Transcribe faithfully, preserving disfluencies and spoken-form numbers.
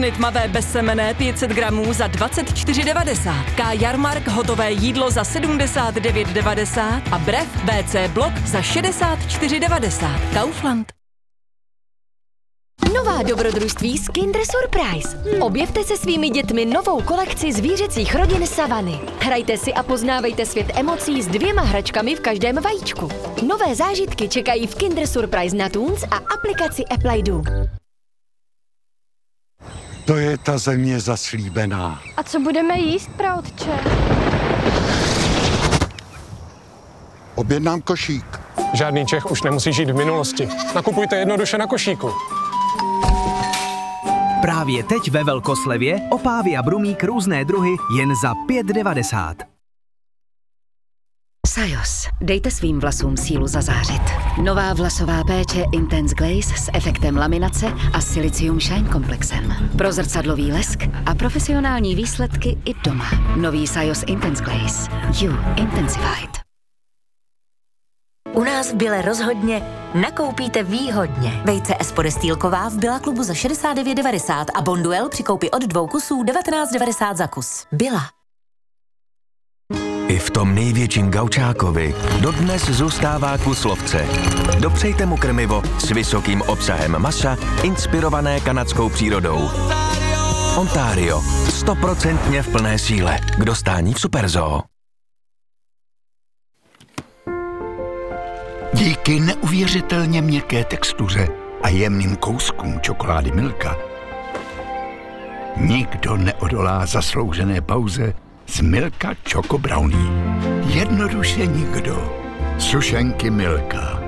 Tmavé bezsemenné pět set gramů za dvacet čtyři devadesát. K Jarmark hotové jídlo za sedmdesát devět devadesát a Brev bé cé Blok za šedesát čtyři devadesát. Kaufland. Nová dobrodružství z Kinder Surprise. Objevte se svými dětmi novou kolekci zvířecích rodin Savany. Hrajte si a poznávejte svět emocí s dvěma hračkami v každém vajíčku. Nové zážitky čekají v Kinder Surprise na Toons a aplikaci Apple I D. To je ta země zaslíbená. A co budeme jíst, praotče? Objednám košík. Žádný Čech už nemusí žít v minulosti. Nakupujte jednoduše na košíku. Právě teď ve velkoslevě opávy a brumík různé druhy jen za pět devadesát. Sajos. Dejte svým vlasům sílu zazářit. Nová vlasová péče Intense Glaze s efektem laminace a Silicium Shine komplexem. Pro zrcadlový lesk a profesionální výsledky i doma. Nový Sajos Intense Glaze. You Intensified. U nás v Bile rozhodně nakoupíte výhodně. Vejce Espore stýlková v Billa klubu za šedesát devět devadesát a Bonduel při koupi od dvou kusů devatenáct devadesát za kus. Billa. I v tom největším gaučákovi dodnes zůstává kus lovce. Dopřejte mu krmivo s vysokým obsahem masa, inspirované kanadskou přírodou. Ontario. Stoprocentně v plné síle. K dostání v Superzoo. Díky neuvěřitelně měkké textuře a jemným kouskům čokolády Milka nikdo neodolá zasloužené pauze z Milka Choco Brownie. Jednoduše nikdo. Sušenky Milka.